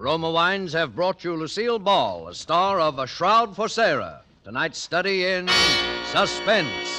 Roma Wines have brought you Lucille Ball, a star of A Shroud for Sarah. Tonight's study in suspense.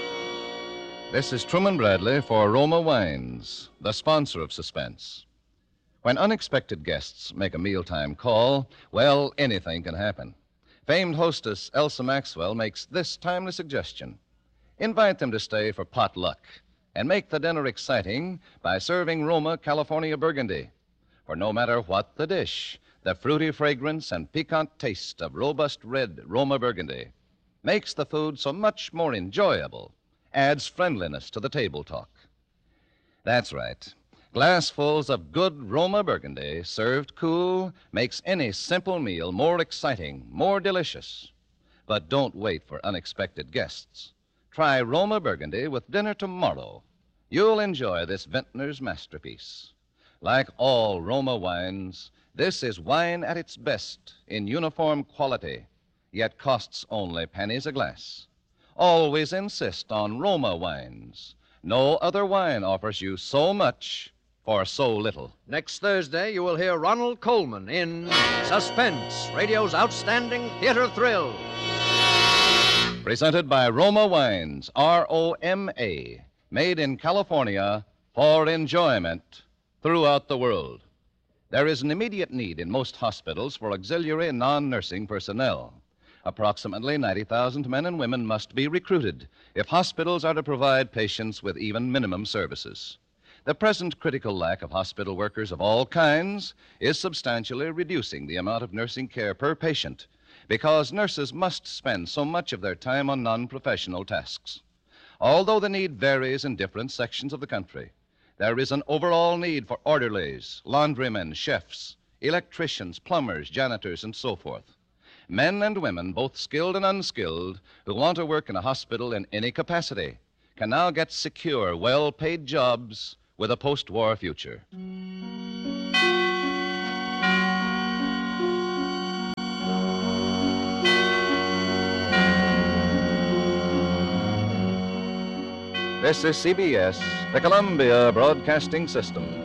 This is Truman Bradley for Roma Wines, the sponsor of Suspense. When unexpected guests make a mealtime call, well, anything can happen. Famed hostess Elsa Maxwell makes this timely suggestion. Invite them to stay for potluck and make the dinner exciting by serving Roma California Burgundy. For no matter what the dish, the fruity fragrance and piquant taste of robust red Roma Burgundy makes the food so much more enjoyable, adds friendliness to the table talk. That's right. Glassfuls of good Roma Burgundy, served cool, makes any simple meal more exciting, more delicious. But don't wait for unexpected guests. Try Roma Burgundy with dinner tomorrow. You'll enjoy this vintner's masterpiece. Like all Roma wines, this is wine at its best in uniform quality, yet costs only pennies a glass. Always insist on Roma wines. No other wine offers you so much for so little. Next Thursday, you will hear Ronald Colman in Suspense, radio's outstanding theater thrill. Presented by Roma Wines, R-O-M-A, made in California for enjoyment throughout the world. There is an immediate need in most hospitals for auxiliary non-nursing personnel. Approximately 90,000 men and women must be recruited if hospitals are to provide patients with even minimum services. The present critical lack of hospital workers of all kinds is substantially reducing the amount of nursing care per patient because nurses must spend so much of their time on non-professional tasks. Although the need varies in different sections of the country, there is an overall need for orderlies, laundrymen, chefs, electricians, plumbers, janitors, and so forth. Men and women, both skilled and unskilled, who want to work in a hospital in any capacity, can now get secure, well-paid jobs with a post-war future. This is CBS, the Columbia Broadcasting System.